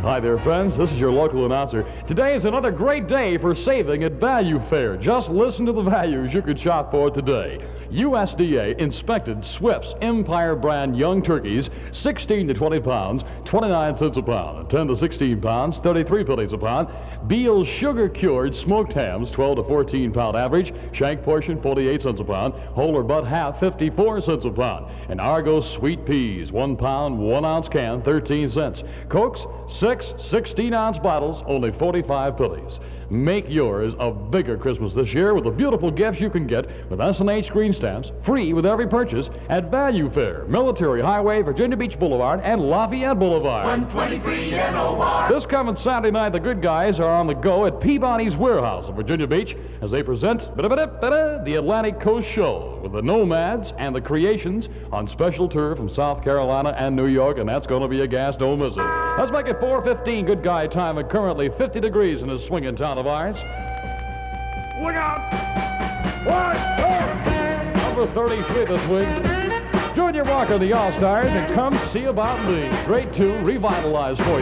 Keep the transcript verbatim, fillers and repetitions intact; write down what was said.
Hi there, friends. This is your local announcer. Today is another great day for saving at Value Fair. Just listen to the values you could shop for today. U S D A inspected Swift's Empire brand young turkeys, sixteen to twenty pounds, twenty-nine cents a pound. ten to sixteen pounds, thirty-three pennies a pound. Beal's sugar cured smoked hams, twelve to fourteen pound average. Shank portion, forty-eight cents a pound. Whole or butt half, fifty-four cents a pound. And Argos sweet peas, one pound, one ounce can, thirteen cents. Cokes, six sixteen ounce bottles, only forty-five pennies. Make yours a bigger Christmas this year with the beautiful gifts you can get with S and H green stamps, free with every purchase at Value Fair, Military Highway, Virginia Beach Boulevard, and Lafayette Boulevard. one twenty-three N O R. This coming Saturday night, the good guys are on the go at Peabody's Warehouse in Virginia Beach as they present the Atlantic Coast Show with the Nomads and the Creations on special tour from South Carolina and New York, and that's going to be a gas, don't miss it. Let's make it four fifteen good guy time at currently fifty degrees in this swinging town of ours. Look out! One, two, number thirty-three, the Twins. Junior Walker, the All-Stars, and Come See About Me. Great tune, revitalized for you.